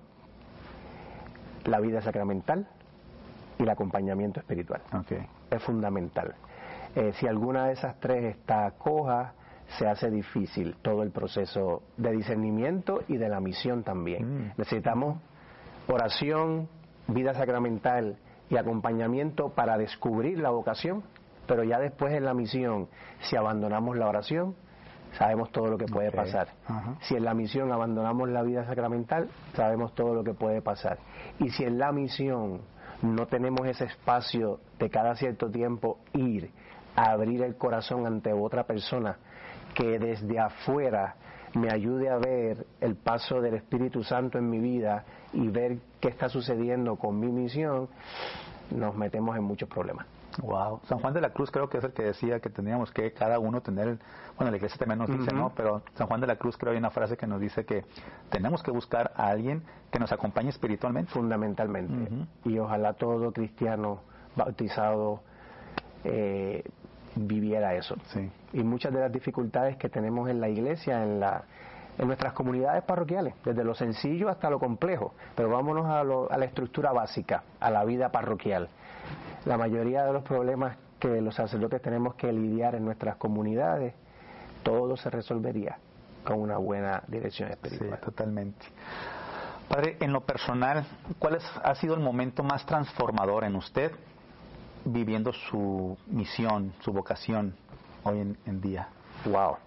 la vida sacramental y el acompañamiento espiritual. Okay. Es fundamental. Eh, si alguna de esas tres está coja, se hace difícil todo el proceso de discernimiento y de la misión también. Mm. Necesitamos oración, vida sacramental y acompañamiento para descubrir la vocación. Pero ya después en la misión, si abandonamos la oración, sabemos todo lo que puede okay. pasar. Uh-huh. Si en la misión abandonamos la vida sacramental, sabemos todo lo que puede pasar. Y si en la misión no tenemos ese espacio de cada cierto tiempo ir a abrir el corazón ante otra persona que desde afuera me ayude a ver el paso del Espíritu Santo en mi vida y ver qué está sucediendo con mi misión, nos metemos en muchos problemas. Wow. San Juan de la Cruz creo que es el que decía que teníamos que cada uno tener, bueno, la iglesia también nos dice, uh-huh. ¿no? Pero San Juan de la Cruz creo hay una frase que nos dice que tenemos que buscar a alguien que nos acompañe espiritualmente. Fundamentalmente. Uh-huh. Y ojalá todo cristiano bautizado eh, viviera eso. Sí. Y muchas de las dificultades que tenemos en la iglesia, en la en nuestras comunidades parroquiales, desde lo sencillo hasta lo complejo, pero vámonos a, lo, a la estructura básica, a la vida parroquial. La mayoría de los problemas que los sacerdotes tenemos que lidiar en nuestras comunidades, todo se resolvería con una buena dirección espiritual. Sí, totalmente. Padre, en lo personal, ¿cuál es, ha sido el momento más transformador en usted viviendo su misión, su vocación hoy en, en día? Wow.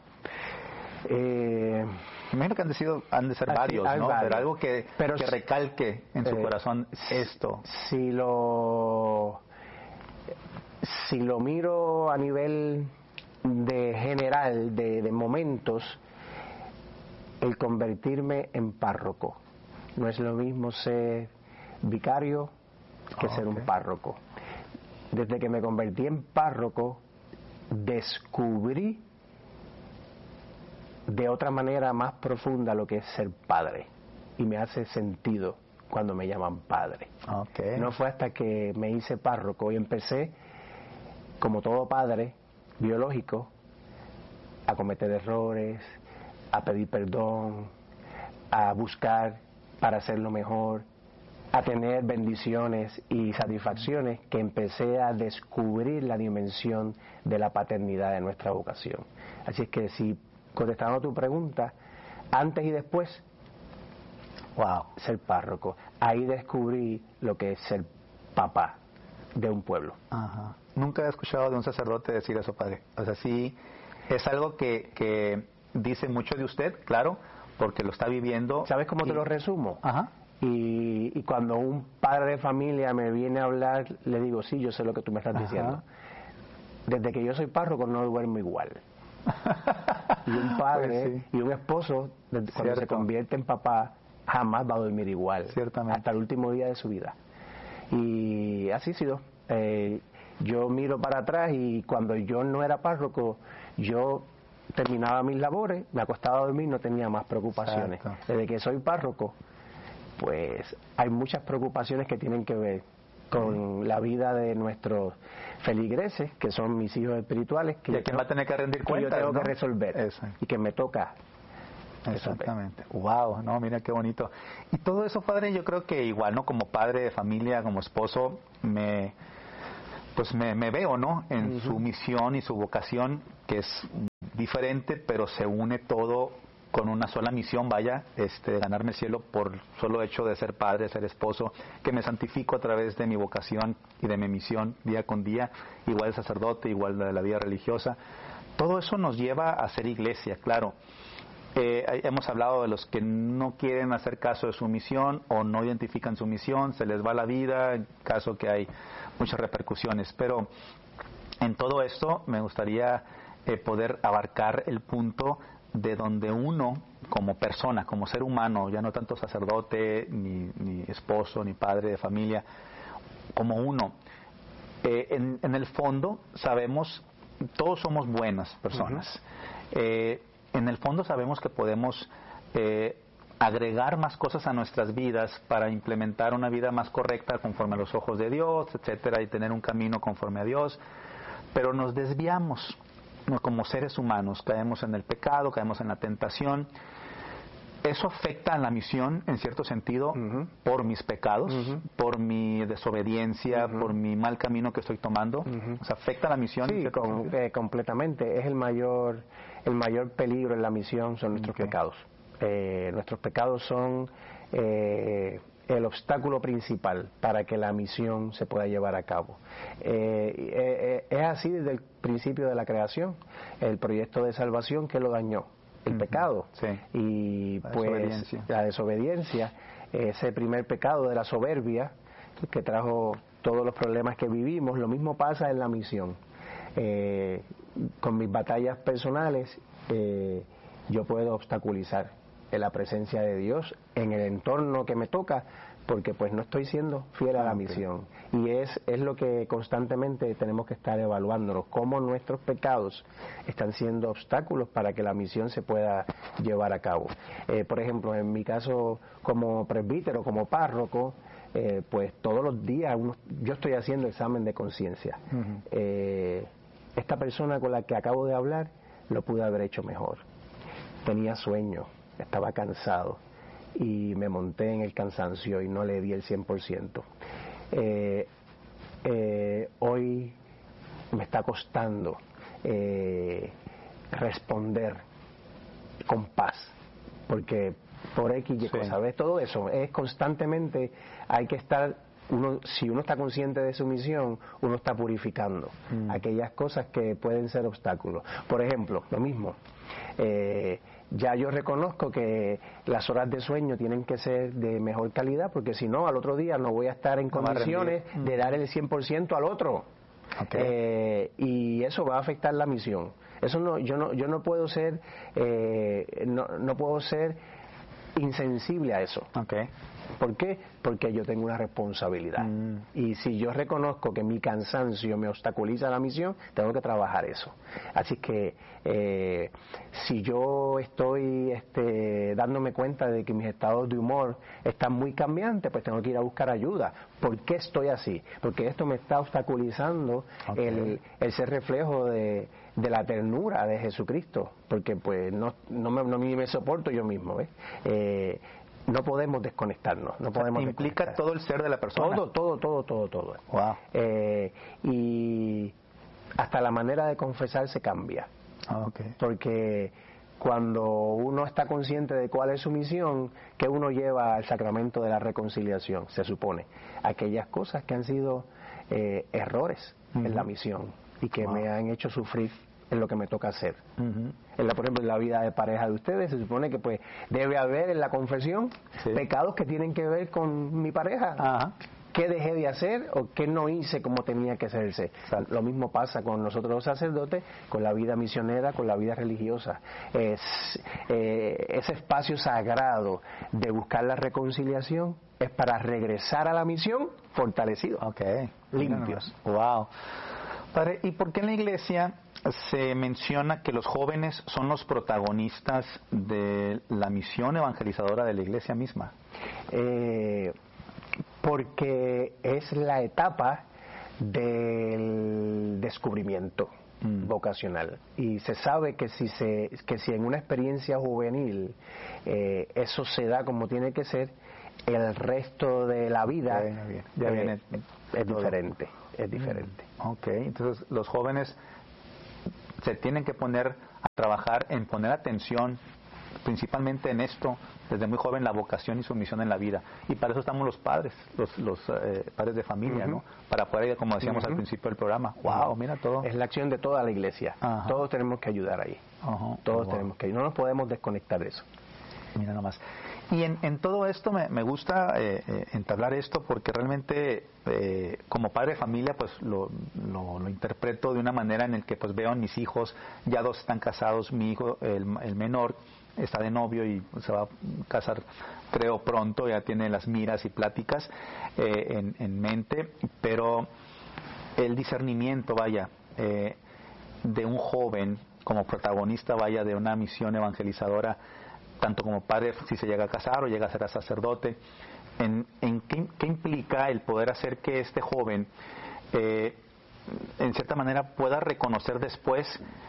Eh, Me imagino que han de, sido, han de ser varios, ¿no? Varios. Pero algo que, Pero que recalque en su eh, corazón esto. Si lo, si lo miro a nivel de general, de, de momentos, el convertirme en párroco. No es lo mismo ser vicario que oh, ser okay. un párroco. Desde que me convertí en párroco, descubrí de otra manera más profunda lo que es ser padre, y me hace sentido cuando me llaman padre. Okay. No fue hasta que me hice párroco y empecé, como todo padre biológico, a cometer errores, a pedir perdón, a buscar para hacerlo mejor, a tener bendiciones y satisfacciones, que empecé a descubrir la dimensión de la paternidad de nuestra vocación. Así es que, si contestando a tu pregunta, antes y después, wow, ser párroco. Ahí descubrí lo que es ser papá de un pueblo. Ajá. Nunca he escuchado de un sacerdote decir eso, padre. O sea, sí, es algo que, que dice mucho de usted, claro, porque lo está viviendo. ¿Sabes cómo y... te lo resumo? Ajá. Y, y cuando un padre de familia me viene a hablar, le digo, sí, yo sé lo que tú me estás Ajá. diciendo. Desde que yo soy párroco no duermo igual. Y un padre pues sí. y un esposo, cuando Cierto. se convierte en papá, jamás va a dormir igual. Ciertamente. Hasta el último día de su vida. Y así ha sido. Eh, yo miro para atrás, y cuando yo no era párroco, yo terminaba mis labores, me acostaba a dormir, no tenía más preocupaciones. Exacto. Desde que soy párroco, pues hay muchas preocupaciones que tienen que ver con la vida de nuestros feligreses, que son mis hijos espirituales, que, ¿Y a quién va a tener que rendir que cuentas, yo tengo ¿no? que resolver. Eso. Y que me toca Exactamente. Wow, no, mira qué bonito. Y todo eso, padre, yo creo que igual, ¿no? Como padre de familia, como esposo, me pues me, me veo, ¿no? En uh-huh. su misión y su vocación, que es diferente, pero se une todo con una sola misión, vaya, este, de ganarme el cielo por solo hecho de ser padre, de ser esposo, que me santifico a través de mi vocación y de mi misión día con día, igual sacerdote, igual de la vida religiosa. Todo eso nos lleva a ser iglesia, claro. Eh, hemos hablado de los que no quieren hacer caso de su misión o no identifican su misión, se les va la vida, en caso que hay muchas repercusiones. Pero en todo esto me gustaría eh, poder abarcar el punto de donde uno, como persona, como ser humano, ya no tanto sacerdote, ni, ni esposo, ni padre de familia, como uno, eh, en, en el fondo sabemos, todos somos buenas personas. Uh-huh. eh, En el fondo sabemos que podemos eh, agregar más cosas a nuestras vidas para implementar una vida más correcta conforme a los ojos de Dios, etcétera, y tener un camino conforme a Dios, pero nos desviamos, ¿no? Como seres humanos, caemos en el pecado, caemos en la tentación. Eso afecta a la misión, en cierto sentido, uh-huh. por mis pecados, uh-huh. por mi desobediencia, uh-huh. por mi mal camino que estoy tomando. Uh-huh. O sea, afecta a la misión. Sí, con, eh, completamente. Es el mayor, el mayor peligro en la misión son nuestros okay. pecados. Eh, nuestros pecados son eh, el obstáculo principal para que la misión se pueda llevar a cabo. Eh, eh, es así desde el principio de la creación. El proyecto de salvación que lo dañó. El uh-huh. pecado sí. y la pues desobediencia. la desobediencia, ese primer pecado de la soberbia que trajo todos los problemas que vivimos. Lo mismo pasa en la misión. Eh, con mis batallas personales eh, yo puedo obstaculizar en la presencia de Dios en el entorno que me toca, porque pues no estoy siendo fiel a la okay. misión. Y es, es lo que constantemente tenemos que estar evaluándonos, cómo nuestros pecados están siendo obstáculos para que la misión se pueda llevar a cabo. Eh, por ejemplo, en mi caso como presbítero, como párroco, eh, pues todos los días uno, yo estoy haciendo examen de conciencia. Uh-huh. Eh, esta persona con la que acabo de hablar lo pude haber hecho mejor. Tenía sueño, estaba cansado y me monté en el cansancio y no le di el cien por ciento. Eh, eh, hoy me está costando eh, responder con paz, porque por X y sí. cosas, ¿ves? Todo eso es constantemente, hay que estar, uno, si uno está consciente de su misión, uno está purificando mm. aquellas cosas que pueden ser obstáculos. Por ejemplo, lo mismo, eh, ya yo reconozco que las horas de sueño tienen que ser de mejor calidad, porque si no, al otro día no voy a estar en no condiciones de dar el cien por ciento al otro. Okay. Eh, y eso va a afectar la misión. Eso no, yo no, yo no puedo ser, eh, no, no puedo ser insensible a eso. Okay. ¿Por qué? Porque yo tengo una responsabilidad. Mm. Y si yo reconozco que mi cansancio me obstaculiza la misión, tengo que trabajar eso. Así que eh, si yo estoy este, dándome cuenta de que mis estados de humor están muy cambiantes, pues tengo que ir a buscar ayuda. ¿Por qué estoy así? Porque esto me está obstaculizando okay. el, el ser reflejo de, de la ternura de Jesucristo. Porque pues no, no, me, no me soporto yo mismo, ¿ves? Eh, No podemos desconectarnos, no podemos. Implica desconectar. Todo el ser de la persona. Todo, todo, todo, todo, todo. Wow. Eh, y hasta la manera de confesarse cambia. Ah, okay. Porque cuando uno está consciente de cuál es su misión, que uno lleva al sacramento de la reconciliación, se supone, aquellas cosas que han sido eh, errores uh-huh. en la misión y que wow. me han hecho sufrir en lo que me toca hacer. Uh-huh. En la, por ejemplo, en la vida de pareja de ustedes, se supone que pues debe haber en la confesión sí. pecados que tienen que ver con mi pareja. Uh-huh. ¿Qué dejé de hacer o qué no hice como tenía que hacerse? O sea, lo mismo pasa con nosotros los sacerdotes, con la vida misionera, con la vida religiosa. Es, eh, ese espacio sagrado de buscar la reconciliación es para regresar a la misión fortalecidos, okay. limpios. Wow. Padre, ¿y por qué en la iglesia se menciona que los jóvenes son los protagonistas de la misión evangelizadora de la iglesia misma? Eh, porque es la etapa del descubrimiento. mm. vocacional. Y se sabe que si se que si en una experiencia juvenil eh, eso se da como tiene que ser, el resto de la vida ya viene, ya viene eh, es diferente, es diferente. Mm. Ok, entonces los jóvenes se tienen que poner a trabajar en poner atención principalmente en esto, desde muy joven, la vocación y su misión en la vida. Y para eso estamos los padres, los, los eh, padres de familia, uh-huh. ¿no? Para poder, como decíamos uh-huh. al principio del programa, wow, mira todo. Es la acción de toda la iglesia. Uh-huh. Todos tenemos que ayudar ahí. Uh-huh. Todos wow. tenemos que ayudar. No nos podemos desconectar de eso. Mira nomás. Y en, en todo esto me, me gusta eh, eh, entablar esto porque realmente eh, como padre de familia pues lo, lo, lo interpreto de una manera en el que pues veo a mis hijos, ya dos están casados, mi hijo, el, el menor, está de novio y se va a casar creo pronto, ya tiene las miras y pláticas eh, en, en mente, pero el discernimiento, vaya, eh, de un joven como protagonista, vaya, de una misión evangelizadora, tanto como padre, si se llega a casar o llega a ser sacerdote, en, en qué, qué implica el poder hacer que este joven, eh, en cierta manera, pueda reconocer después,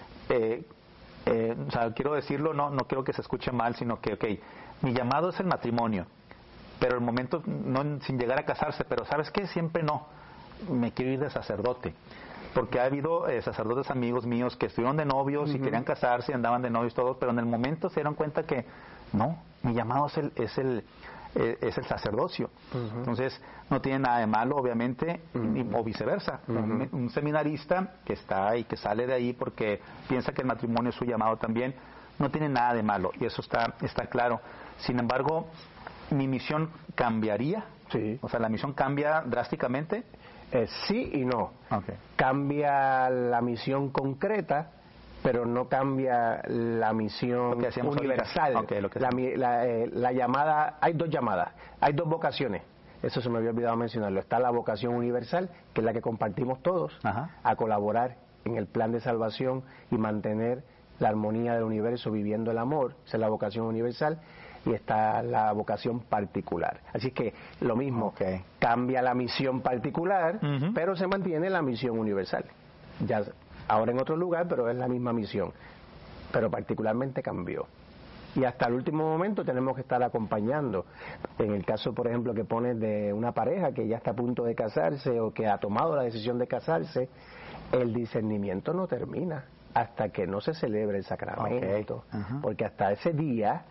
eh, eh, o sea, quiero decirlo, no, no quiero que se escuche mal, sino que, ok, mi llamado es el matrimonio, pero el momento, no sin llegar a casarse, pero ¿sabes qué? Siempre no, me quiero ir de sacerdote. Porque ha habido eh, sacerdotes amigos míos que estuvieron de novios uh-huh. y querían casarse, andaban de novios todos, pero en el momento se dieron cuenta que no, mi llamado es el es el eh, es el sacerdocio. Uh-huh. Entonces no tiene nada de malo, obviamente, uh-huh. ni, o viceversa. Uh-huh. Un, un seminarista que está y que sale de ahí porque piensa que el matrimonio es su llamado también, no tiene nada de malo y eso está está claro. Sin embargo, mi misión cambiaría, sí. O sea, la misión cambia drásticamente. Eh, sí y no. Okay. Cambia la misión concreta, pero no cambia la misión universal. Okay, lo que la, la, eh, la llamada, hay dos llamadas, hay dos vocaciones. Eso se me había olvidado mencionarlo. Está la vocación universal, que es la que compartimos todos, Ajá. a colaborar en el plan de salvación y mantener la armonía del universo viviendo el amor. Esa es la vocación universal. Y está la vocación particular. Así que lo mismo, okay. cambia la misión particular, uh-huh. pero se mantiene la misión universal. Ya ahora en otro lugar, pero es la misma misión. Pero particularmente cambió. Y hasta el último momento tenemos que estar acompañando. En el caso, por ejemplo, que pones de una pareja que ya está a punto de casarse o que ha tomado la decisión de casarse, el discernimiento no termina hasta que no se celebre el sacramento. Okay. Uh-huh. Porque hasta ese día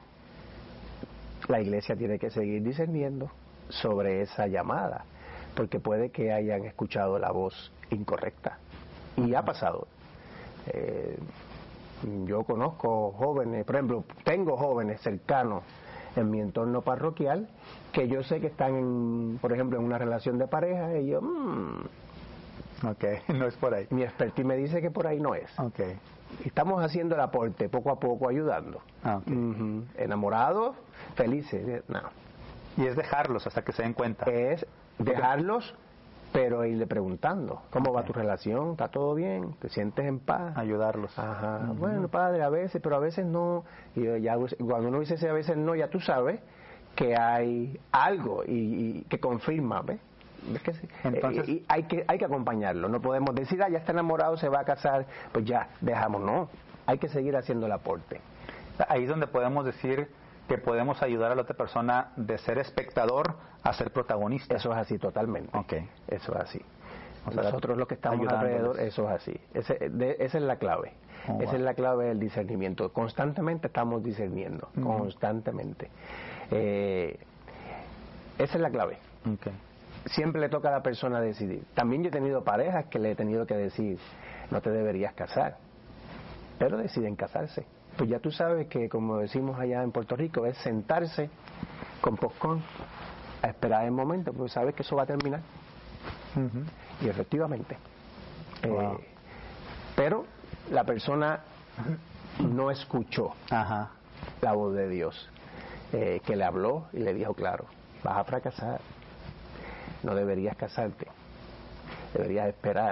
la iglesia tiene que seguir discerniendo sobre esa llamada, porque puede que hayan escuchado la voz incorrecta. Y ha pasado. Eh, yo conozco jóvenes, por ejemplo, tengo jóvenes cercanos en mi entorno parroquial que yo sé que están, en, por ejemplo, en una relación de pareja y yo, mmm, ok, no es por ahí. Mi expertise me dice que por ahí no es. Okay. Estamos haciendo el aporte, poco a poco, ayudando. Okay. Uh-huh. Enamorados, felices. No. Y es dejarlos hasta que se den cuenta. Es dejarlos, pero irle preguntando, ¿cómo okay. va tu relación? ¿Está todo bien? ¿Te sientes en paz? Ayudarlos. Ajá. Uh-huh. Bueno, padre, a veces, pero a veces no. Y ya, cuando uno dice a veces no, ya tú sabes que hay algo y, y que confirma, ¿ves? Es que, Entonces, eh, y hay que hay que acompañarlo. No podemos decir, ah, ya está enamorado, se va a casar, pues ya, dejamos. No, hay que seguir haciendo el aporte. Ahí es donde podemos decir que podemos ayudar a la otra persona de ser espectador a ser protagonista. Eso es así, totalmente. Okay. Eso es así. O sea, nosotros los que estamos alrededor, eso es así. Ese, de, esa es la clave. Oh, wow. Esa es la clave del discernimiento. Constantemente estamos discerniendo, uh-huh. constantemente. Eh, esa es la clave. Okay. Siempre le toca a la persona decidir. También yo he tenido parejas que le he tenido que decir, no te deberías casar, pero deciden casarse. Pues ya tú sabes que, como decimos allá en Puerto Rico, es sentarse con popcorn a esperar el momento, porque sabes que eso va a terminar. Uh-huh. Y efectivamente. Wow. Eh, pero la persona no escuchó Ajá. la voz de Dios, eh, que le habló y le dijo, claro, vas a fracasar. No deberías casarte, deberías esperar.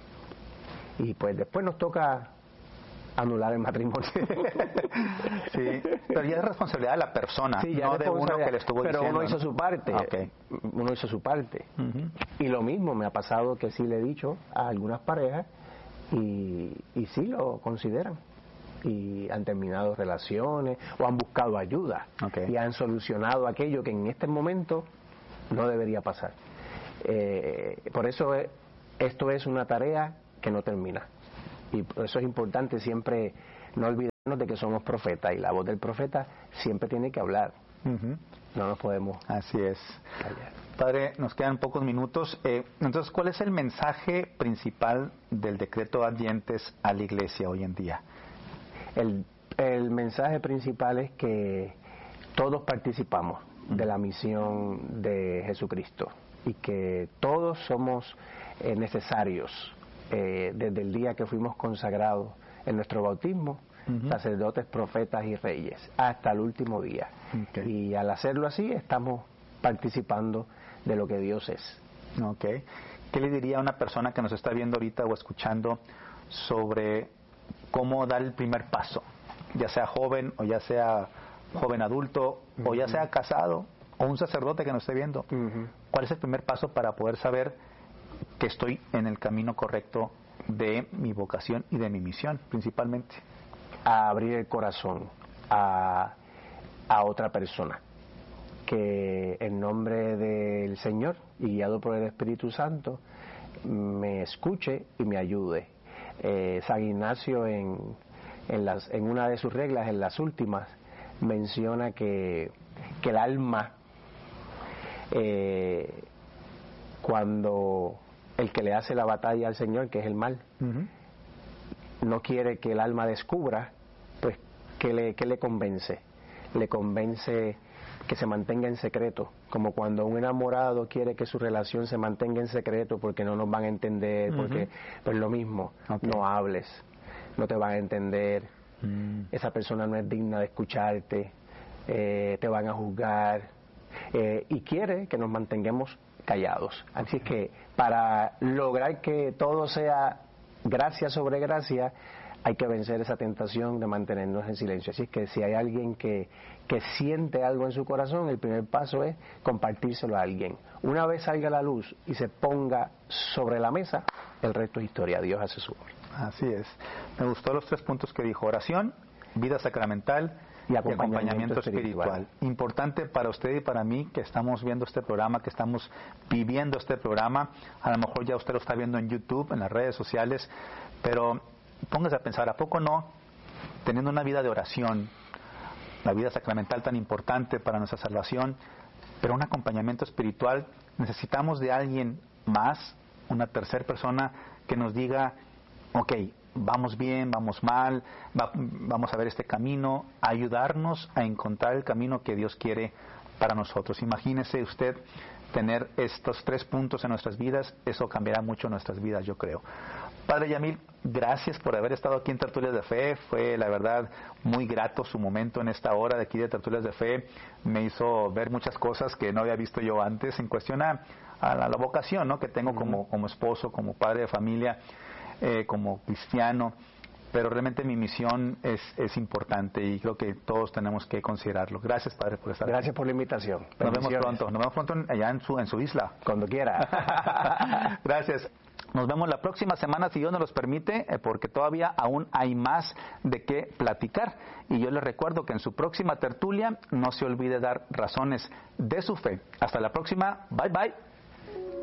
Y pues después nos toca anular el matrimonio. Sí, pero ya es responsabilidad de la persona, sí, no de uno que le estuvo pero diciendo. Pero uno hizo su parte, okay. uno hizo su parte. Uh-huh. Y lo mismo me ha pasado que sí le he dicho a algunas parejas y, y sí lo consideran. Y han terminado relaciones o han buscado ayuda okay. y han solucionado aquello que en este momento no debería pasar. Eh, por eso es, esto es una tarea que no termina. Y por eso es importante siempre no olvidarnos de que somos profetas y la voz del profeta siempre tiene que hablar. Uh-huh. No nos podemos Así es. callar. Padre, nos quedan pocos minutos. Eh, entonces, ¿cuál es el mensaje principal del decreto Ad Dientes a la iglesia hoy en día? El, el mensaje principal es que todos participamos uh-huh. de la misión de Jesucristo y que todos somos eh, necesarios eh, desde el día que fuimos consagrados en nuestro bautismo, uh-huh. sacerdotes, profetas y reyes, hasta el último día. Okay. Y al hacerlo así estamos participando de lo que Dios es. Okay. ¿Qué le diría a una persona que nos está viendo ahorita o escuchando sobre cómo dar el primer paso? Ya sea joven o ya sea joven adulto uh-huh. o ya sea casado o un sacerdote que nos esté viendo. Uh-huh. ¿Cuál es el primer paso para poder saber que estoy en el camino correcto de mi vocación y de mi misión principalmente? A abrir el corazón a, a otra persona, que en nombre del Señor y guiado por el Espíritu Santo me escuche y me ayude. Eh, San Ignacio en, en, las, en una de sus reglas, en las últimas, menciona que, que el alma, eh, cuando el que le hace la batalla al Señor, que es el mal, uh-huh. no quiere que el alma descubra, pues ¿qué le, qué le convence? Le convence que se mantenga en secreto, como cuando un enamorado quiere que su relación se mantenga en secreto porque no nos van a entender, uh-huh. porque pues lo mismo, okay. no hables, no te van a entender, uh-huh. esa persona no es digna de escucharte, eh, te van a juzgar, eh, y quiere que nos mantengamos callados. Así okay. que para lograr que todo sea gracia sobre gracia, hay que vencer esa tentación de mantenernos en silencio. Así que si hay alguien que, que siente algo en su corazón, el primer paso es compartírselo a alguien. Una vez salga a la luz y se ponga sobre la mesa, el resto es historia. Dios hace su obra. Así es. Me gustó los tres puntos que dijo: oración, vida sacramental y acompañamiento, y acompañamiento espiritual. espiritual. Importante para usted y para mí que estamos viendo este programa, que estamos viviendo este programa. A lo mejor ya usted lo está viendo en YouTube, en las redes sociales, pero póngase a pensar, ¿a poco no? Teniendo una vida de oración, la vida sacramental tan importante para nuestra salvación, pero un acompañamiento espiritual, necesitamos de alguien más, una tercera persona que nos diga, ok, vamos bien, vamos mal, va, vamos a ver este camino, ayudarnos a encontrar el camino que Dios quiere para nosotros. Imagínese usted tener estos tres puntos en nuestras vidas, eso cambiará mucho nuestras vidas, yo creo. Padre Yamil, gracias por haber estado aquí en Tertulias de Fe. Fue, la verdad, muy grato su momento en esta hora de aquí de Tertulias de Fe. Me hizo ver muchas cosas que no había visto yo antes en cuestión a, a la, la vocación, ¿no?, que tengo como, como esposo, como padre de familia, eh, como cristiano. Pero realmente mi misión es, es importante y creo que todos tenemos que considerarlo. Gracias, Padre, por estar Gracias aquí. por la invitación. Nos vemos pronto. Nos vemos pronto en, allá en su, en su isla. Cuando quiera. Gracias. Nos vemos la próxima semana, si Dios nos los permite, eh, porque todavía aún hay más de qué platicar. Y yo les recuerdo que en su próxima tertulia no se olvide dar razones de su fe. Hasta la próxima. Bye, bye.